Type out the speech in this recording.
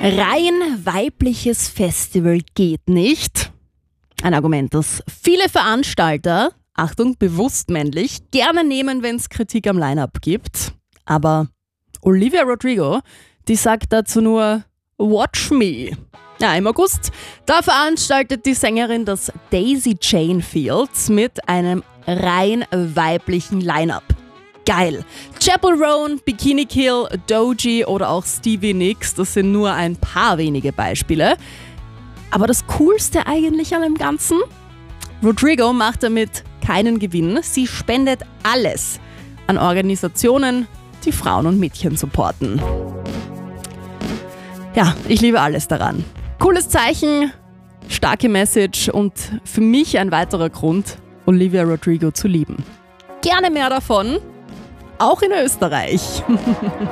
Rein weibliches Festival geht nicht. Ein Argument, das viele Veranstalter, Achtung, bewusst männlich, gerne nehmen, wenn es Kritik am Line-Up gibt. Aber Olivia Rodrigo, die sagt dazu nur "Watch me". Ja, im August, da veranstaltet die Sängerin das Daisy Chain Fields mit einem rein weiblichen Line-Up. Geil. Chappell Roan, Bikini Kill, Doechii oder auch Stevie Nicks, das sind nur ein paar wenige Beispiele. Aber das Coolste eigentlich an dem Ganzen? Rodrigo macht damit keinen Gewinn. Sie spendet alles an Organisationen, die Frauen und Mädchen supporten. Ja, ich liebe alles daran. Cooles Zeichen, starke Message und für mich ein weiterer Grund, Olivia Rodrigo zu lieben. Gerne mehr davon, auch in Österreich.